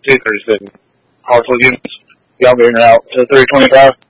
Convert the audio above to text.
Caesars and powerful units. Y'all be in or out to 325.